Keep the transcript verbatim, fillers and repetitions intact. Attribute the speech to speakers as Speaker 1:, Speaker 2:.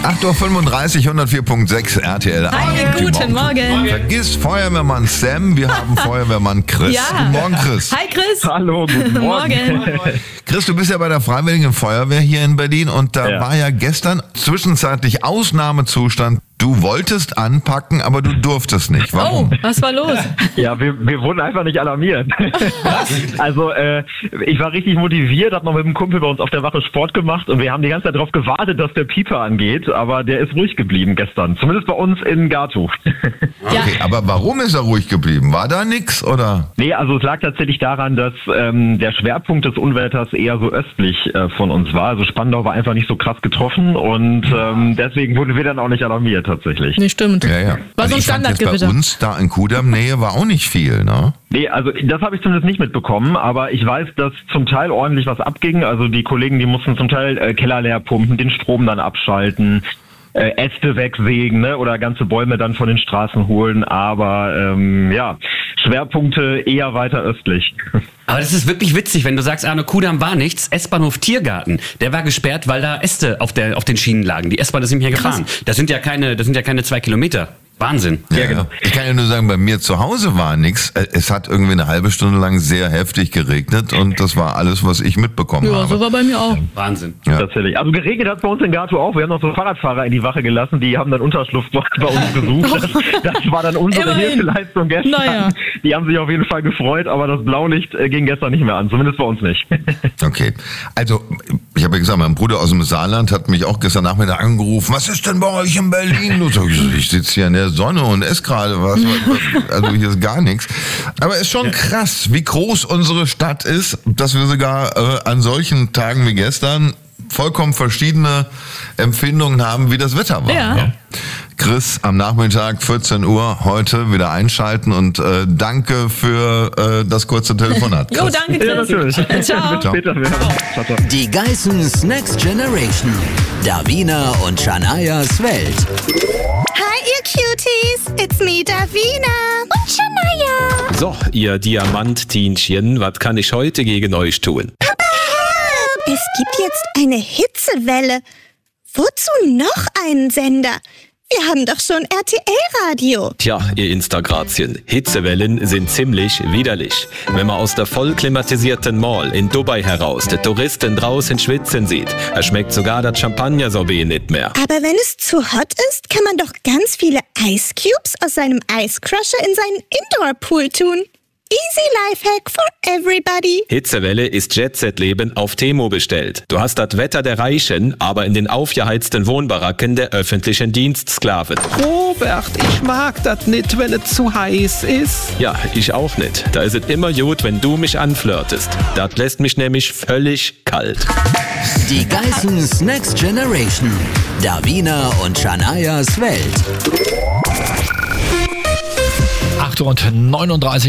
Speaker 1: acht Uhr fünfunddreißig, hundertvier Komma sechs R T L.
Speaker 2: Hi, guten Morgen.
Speaker 1: Vergiss Feuerwehrmann Sam, wir haben Feuerwehrmann Chris.
Speaker 2: Ja.
Speaker 1: Guten Morgen, Chris.
Speaker 2: Hi, Chris.
Speaker 3: Hallo, guten Morgen.
Speaker 1: Chris, du bist ja bei der Freiwilligen Feuerwehr hier in Berlin und da
Speaker 3: Ja.
Speaker 1: war ja gestern zwischenzeitlich Ausnahmezustand. Du wolltest anpacken, aber du durftest nicht. Warum?
Speaker 2: Oh, was war los?
Speaker 3: Ja, wir, wir wurden einfach nicht alarmiert. Also äh, ich war richtig motiviert, hab noch mit einem Kumpel bei uns auf der Wache Sport gemacht und wir haben die ganze Zeit darauf gewartet, dass der Pieper angeht, aber der ist ruhig geblieben gestern. Zumindest bei uns in Gatow.
Speaker 1: Okay, aber warum ist er ruhig geblieben? War da nix oder?
Speaker 3: Nee, also es lag tatsächlich daran, dass ähm, der Schwerpunkt des Unwetters eher so östlich äh, von uns war. Also Spandau war einfach nicht so krass getroffen und ähm, deswegen wurden wir dann auch nicht alarmiert tatsächlich.
Speaker 2: Nee, stimmt.
Speaker 1: Ja, ja.
Speaker 2: War so ein
Speaker 1: ich fand jetzt
Speaker 2: Standardgewitter.
Speaker 1: bei uns da in Kudamm-Nähe war auch nicht viel, ne?
Speaker 3: Nee, also das habe ich zumindest nicht mitbekommen, aber ich weiß, dass zum Teil ordentlich was abging. Also die Kollegen, die mussten zum Teil äh, Keller leer pumpen, den Strom dann abschalten, äh, Äste wegsägen, ne, oder ganze Bäume dann von den Straßen holen. Aber ähm, ja, Schwerpunkte eher weiter östlich.
Speaker 4: Aber das ist wirklich witzig, wenn du sagst, Arne, Kudamm war nichts, S-Bahnhof Tiergarten, der war gesperrt, weil da Äste auf, der, auf den Schienen lagen. Die S-Bahn ist nicht mehr gefahren. Das sind ja keine, das sind ja keine zwei Kilometer. Wahnsinn.
Speaker 1: Ja, genau. Ich kann ja nur sagen, bei mir zu Hause war nichts. Es hat irgendwie eine halbe Stunde lang sehr heftig geregnet und das war alles, was ich mitbekommen
Speaker 2: Ja,
Speaker 1: habe.
Speaker 2: so war bei mir auch.
Speaker 4: Wahnsinn.
Speaker 1: Ja.
Speaker 3: Tatsächlich. Also geregnet hat es bei uns in Gatow auch. Wir haben noch so Fahrradfahrer in die Wache gelassen, die haben dann Unterschlupf bei uns gesucht. Das, das war dann unsere
Speaker 2: Immerhin.
Speaker 3: Hilfeleistung gestern.
Speaker 2: Naja.
Speaker 3: Die haben sich auf jeden Fall gefreut, aber das Blaulicht äh, ging gestern nicht mehr an. Zumindest bei uns nicht.
Speaker 1: Okay, also ich habe ja gesagt, mein Bruder aus dem Saarland hat mich auch gestern Nachmittag angerufen. Was ist denn bei euch in Berlin? Und so, ich sitze hier in der Sonne und esse gerade was. Also hier ist gar nichts. Aber es ist schon krass, wie groß unsere Stadt ist, dass wir sogar äh, an solchen Tagen wie gestern vollkommen verschiedene Empfindungen haben, wie das Wetter war.
Speaker 2: Ja.
Speaker 1: Ne? Chris, am Nachmittag vierzehn Uhr heute wieder einschalten und äh, danke für äh, das kurze Telefonat.
Speaker 2: Jo, danke, Chris.
Speaker 3: Ja, natürlich.
Speaker 2: Ciao.
Speaker 3: Bis später. Ciao, ciao.
Speaker 5: Die Geissens Next Generation. Davina und Shanias Welt.
Speaker 6: Hi, ihr Cuties! It's me, Davina. Und Shania.
Speaker 7: So, ihr Diamanttienchen, was kann ich heute gegen euch tun?
Speaker 6: Es gibt jetzt eine Hitzewelle. Wozu noch einen Sender? Wir haben doch schon R T L-Radio.
Speaker 7: Tja, ihr Instagrazien, Hitzewellen sind ziemlich widerlich. Wenn man aus der voll klimatisierten Mall in Dubai heraus die Touristen draußen schwitzen sieht, er schmeckt sogar das Champagner-Sorbet nicht mehr.
Speaker 6: Aber wenn es zu hot ist, kann man doch ganz viele Ice Cubes aus seinem Ice Crusher in seinen Indoor-Pool tun. Easy Lifehack for everybody.
Speaker 7: Hitzewelle ist Jet-Set-Leben auf Temo bestellt. Du hast das Wetter der Reichen, aber in den aufgeheizten Wohnbaracken der öffentlichen Dienstsklaven.
Speaker 8: Robert, ich mag das nicht, wenn es zu heiß ist.
Speaker 7: Ja, ich auch nicht. Da ist es immer gut, wenn du mich anflirtest. Das lässt mich nämlich völlig kalt.
Speaker 5: Die Geissens Next Generation. Davina und Shanias Welt.
Speaker 8: acht Uhr neununddreißig